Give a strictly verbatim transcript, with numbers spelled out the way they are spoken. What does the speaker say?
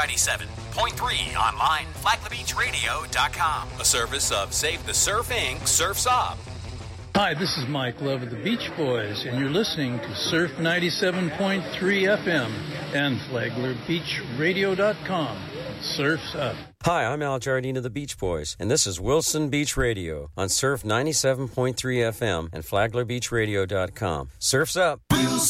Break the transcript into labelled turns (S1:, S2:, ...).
S1: ninety-seven point three online, flagler beach radio dot com. A service of Save the Surf Incorporated. Surf's Up.
S2: Hi, this is Mike Love of the Beach Boys, and you're listening to Surf ninety-seven point three F M and flagler beach radio dot com. Surf's Up.
S3: Hi, I'm Al Jardine of the Beach Boys, and this is Wilson Beach Radio on Surf ninety-seven point three F M and flagler beach radio dot com. Surf's Up.